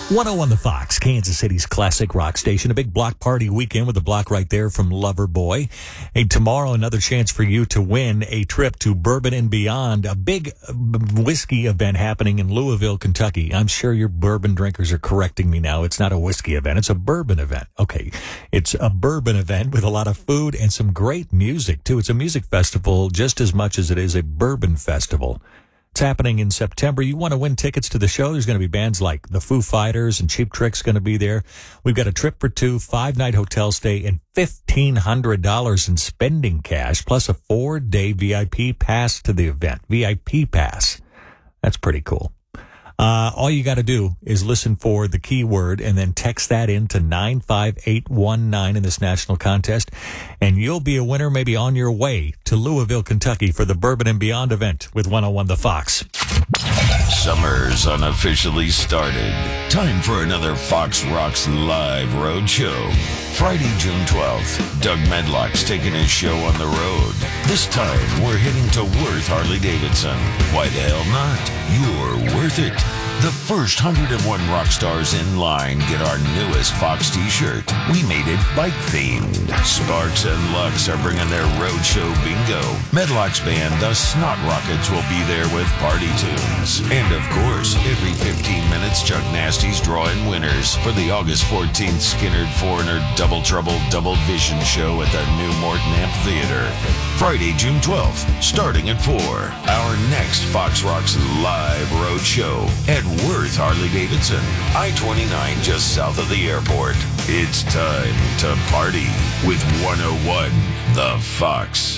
101 The Fox, Kansas City's classic rock station. A big block party weekend with a block right there from Loverboy. Hey, tomorrow, another chance for you to win a trip to Bourbon and Beyond, a big whiskey event happening in Louisville, Kentucky. I'm sure your bourbon drinkers are correcting me now. It's not a whiskey event. It's a bourbon event. Okay. It's a bourbon event with a lot of food and some great music, too. It's a music festival just as much as it is a bourbon festival. It's happening in September. You want to win tickets to the show? There's going to be bands like the Foo Fighters and Cheap Trick's going to be there. We've got a trip for two, 5-night hotel stay, and $1,500 in spending cash, plus a 4-day VIP pass to the event. VIP pass. That's pretty cool. All you got to do is listen for the keyword and then text that in to 95819 in this national contest, and you'll be a winner, maybe on your way to Louisville, Kentucky for the Bourbon and Beyond event with 101 The Fox. Summer's unofficially started. Time for another Fox Rocks live road show. Friday, June 12th, Doug Medlock's taking his show on the road. This time, we're heading to Worth Harley-Davidson. Why the hell not? You're worth it. The first 101 rock stars in line get our newest Fox t-shirt. We made it bike-themed. Sparks and Lux are bringing their roadshow bingo. Medlock's band, the Snot Rockets, will be there with party tunes. And of course, every 15 minutes, Chuck Nasty's drawing winners for the August 14th Skinner Foreigner Double Trouble Double Vision show at the New Morton Amphitheater. Friday, June 12th, starting at 4. Our next Fox Rocks live road show at Worth Harley-Davidson, I-29 just south of the airport. It's time to party with 101 The Fox.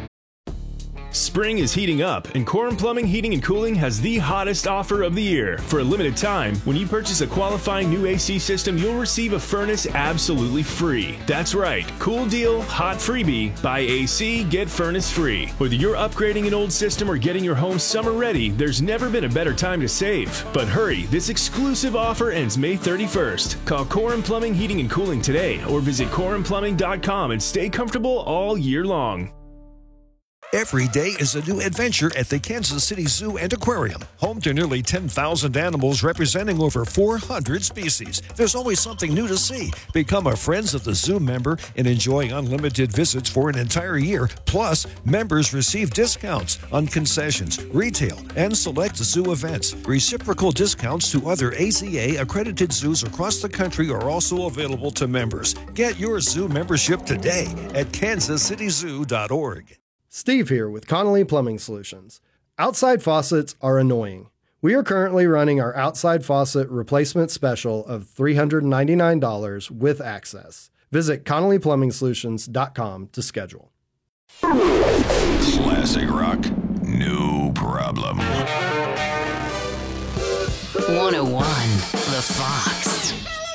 Spring is heating up, and Corum Plumbing, Heating, and Cooling has the hottest offer of the year. For a limited time, when you purchase a qualifying new AC system, you'll receive a furnace absolutely free. That's right, cool deal, hot freebie. Buy AC, get furnace free. Whether you're upgrading an old system or getting your home summer ready, there's never been a better time to save. But hurry, this exclusive offer ends May 31st. Call Corum Plumbing, Heating, and Cooling today, or visit corumplumbing.com and stay comfortable all year long. Every day is a new adventure at the Kansas City Zoo and Aquarium. Home to nearly 10,000 animals representing over 400 species. There's always something new to see. Become a Friends of the Zoo member and enjoy unlimited visits for an entire year. Plus, members receive discounts on concessions, retail, and select zoo events. Reciprocal discounts to other AZA accredited zoos across the country are also available to members. Get your zoo membership today at kansascityzoo.org. Steve here with Connolly Plumbing Solutions. Outside faucets are annoying. We are currently running our outside faucet replacement special of $399 with access. Visit ConnollyPlumbingSolutions.com to schedule. Classic rock, no problem. 101 The Fox.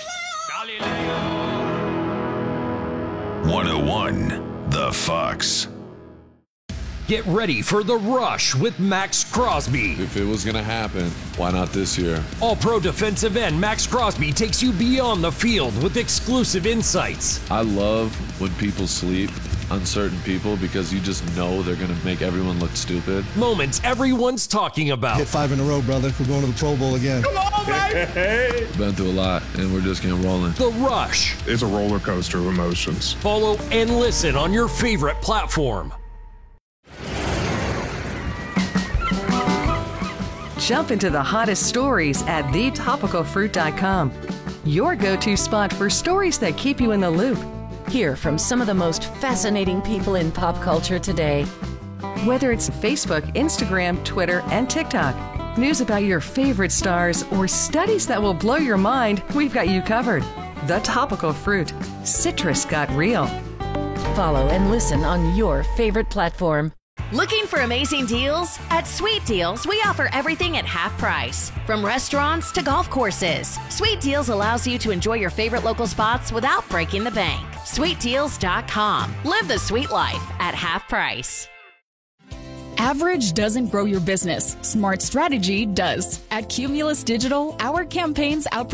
101 The Fox. Get ready for The Rush with Max Crosby. If it was going to happen, why not this year? All-pro defensive end Max Crosby takes you beyond the field with exclusive insights. I love when people sleep on certain people because you just know they're going to make everyone look stupid. Moments everyone's talking about. Hit 5 in a row, brother. We're going to the Pro Bowl again. Come on, baby! Been through a lot, and we're just getting rolling. The Rush. It's a roller coaster of emotions. Follow and listen on your favorite platform. Jump into the hottest stories at thetopicalfruit.com. Your go-to spot for stories that keep you in the loop. Hear from some of the most fascinating people in pop culture today. Whether it's Facebook, Instagram, Twitter, and TikTok, news about your favorite stars, or studies that will blow your mind, we've got you covered. The Topical Fruit. Citrus got real. Follow and listen on your favorite platform. Looking for amazing deals? At Sweet Deals, we offer everything at half price. From restaurants to golf courses, Sweet Deals allows you to enjoy your favorite local spots without breaking the bank. SweetDeals.com. Live the sweet life at half price. Average doesn't grow your business. Smart strategy does. At Cumulus Digital, our campaigns outperform